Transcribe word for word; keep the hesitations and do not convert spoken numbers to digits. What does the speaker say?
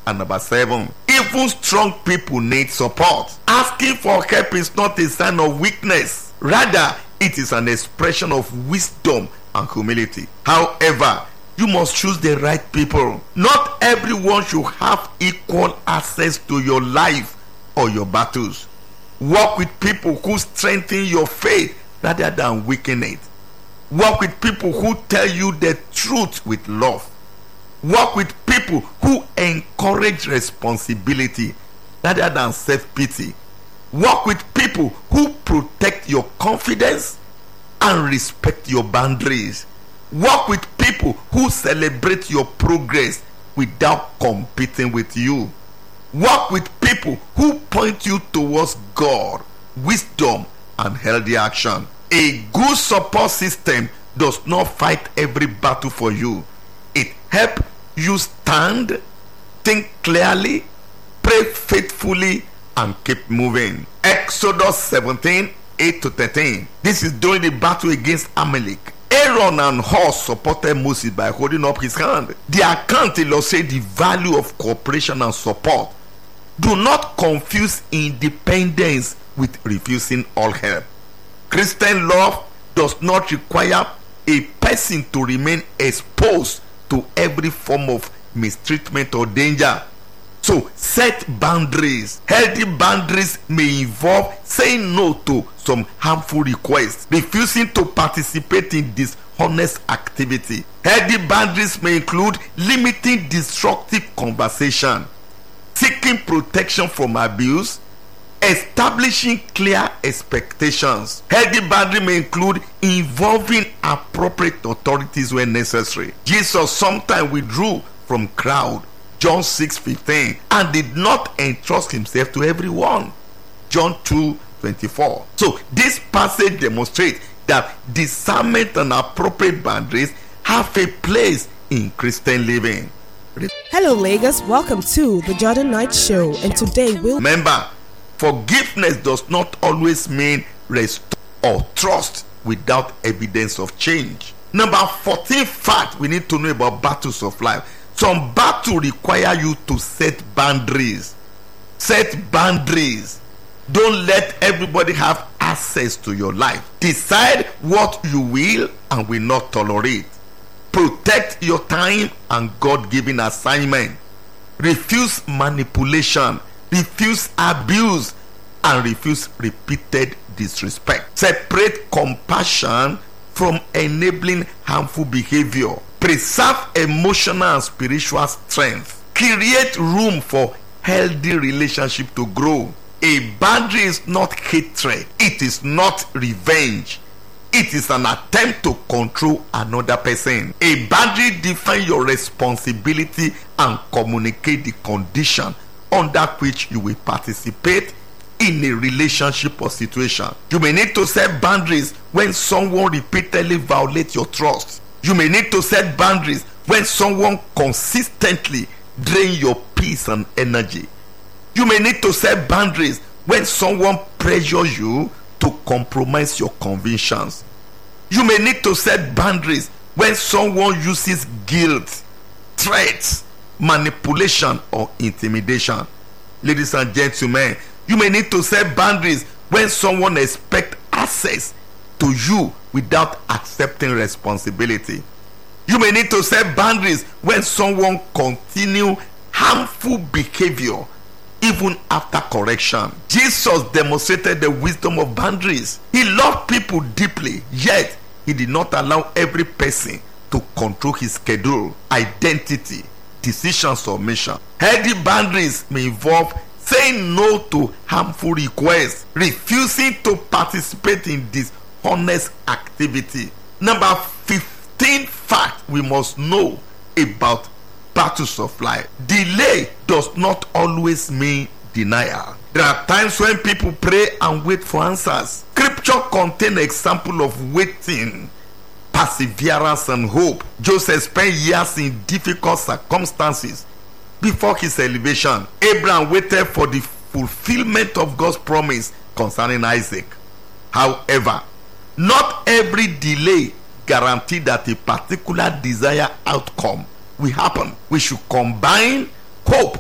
And number seven, even strong people need support. Asking for help is not a sign of weakness. Rather, it is an expression of wisdom and humility. However, you must choose the right people. Not everyone should have equal access to your life or your battles. Work with people who strengthen your faith rather than weaken it. Work with people who tell you the truth with love. Work with people who encourage responsibility rather than self-pity. Work with people who protect your confidence and respect your boundaries. Work with people who celebrate your progress without competing with you. Work with people who point you towards God, wisdom, and healthy action. A good support system does not fight every battle for you. It helps you stand, think clearly, pray faithfully, and keep moving. Exodus seventeen, eight to thirteen. This is during the battle against Amalek. Aaron and Hur supported Moses by holding up his hand. The account illustrates the value of cooperation and support. Do not confuse independence with refusing all help. Christian love does not require a person to remain exposed to every form of mistreatment or danger. So set boundaries. Healthy boundaries may involve saying no to some harmful requests, refusing to participate in dishonest activity. Healthy boundaries may include limiting destructive conversation, seeking protection from abuse, establishing clear expectations. Healthy boundary may include involving appropriate authorities when necessary. Jesus sometimes withdrew from crowd, John six fifteen, and did not entrust himself to everyone, John two twenty-four. So this passage demonstrates that discernment and appropriate boundaries have a place in Christian living. Hello Lagos, welcome to the Jordan Knight Show, and today we'll remember, forgiveness does not always mean restore or trust without evidence of change. Number fourteen fact we need to know about battles of life. Some battles require you to set boundaries. Set boundaries. Don't let everybody have access to your life. Decide what you will and will not tolerate. Protect your time and God-given assignment. Refuse manipulation. Refuse abuse. And refuse repeated disrespect. Separate compassion from enabling harmful behavior. Preserve emotional and spiritual strength. Create room for healthy relationship to grow. A boundary is not hatred. It is not revenge. It is an attempt to control another person. A boundary defines your responsibility and communicate the condition under which you will participate in a relationship or situation. You may need to set boundaries when someone repeatedly violates your trust. You may need to set boundaries when someone consistently drains your peace and energy. You may need to set boundaries when someone pressures you to compromise your convictions. You may need to set boundaries when someone uses guilt, threats, manipulation, or intimidation. Ladies and gentlemen, you may need to set boundaries when someone expects access to you without accepting responsibility. You may need to set boundaries when someone continues harmful behavior even after correction. Jesus demonstrated the wisdom of boundaries. He loved people deeply, yet he did not allow every person to control his schedule, identity, decisions, or mission. Healthy boundaries may involve saying no to harmful requests, refusing to participate in dishonest activity. Number fifteen fact we must know about battles of life. Delay does not always mean denial. There are times when people pray and wait for answers. Scripture contains example of waiting, perseverance, and hope. Joseph spent years in difficult circumstances before his elevation. Abraham waited for the fulfillment of God's promise concerning Isaac. However, not every delay guarantees that a particular desired outcome will happen. We should combine hope